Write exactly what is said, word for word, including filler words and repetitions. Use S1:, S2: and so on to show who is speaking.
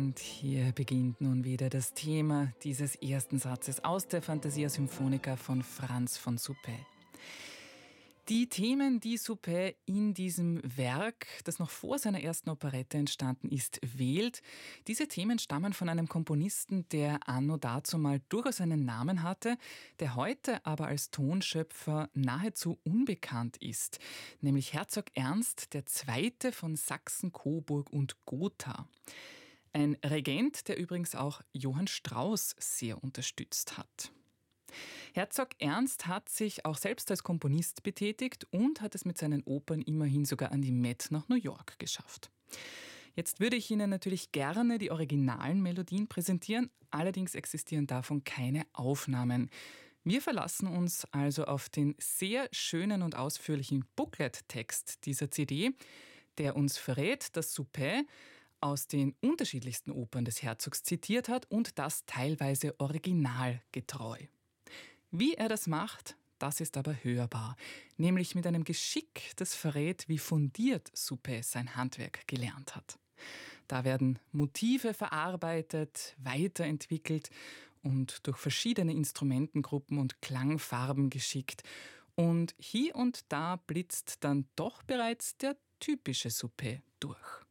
S1: Und hier beginnt nun wieder das Thema dieses ersten Satzes aus der Fantasia Symphonica von Franz von Suppé. Die Themen, die Suppé in diesem Werk, das noch vor seiner ersten Operette entstanden ist, wählt, diese Themen stammen von einem Komponisten, der anno dazumal durchaus einen Namen hatte, der heute aber als Tonschöpfer nahezu unbekannt ist, nämlich Herzog Ernst der Zweite von Sachsen, Coburg und Gotha. Ein Regent, der übrigens auch Johann Strauss sehr unterstützt hat. Herzog Ernst hat sich auch selbst als Komponist betätigt und hat es mit seinen Opern immerhin sogar an die Met nach New York geschafft. Jetzt würde ich Ihnen natürlich gerne die originalen Melodien präsentieren, allerdings existieren davon keine Aufnahmen. Wir verlassen uns also auf den sehr schönen und ausführlichen Booklet-Text dieser C D, der uns verrät, dass Suppé aus den unterschiedlichsten Opern des Herzogs zitiert hat und das teilweise originalgetreu. Wie er das macht, das ist aber hörbar, nämlich mit einem Geschick, das verrät, wie fundiert Suppé sein Handwerk gelernt hat. Da werden Motive verarbeitet, weiterentwickelt und durch verschiedene Instrumentengruppen und Klangfarben geschickt. Und hier und da blitzt dann doch bereits der typische Suppé durch.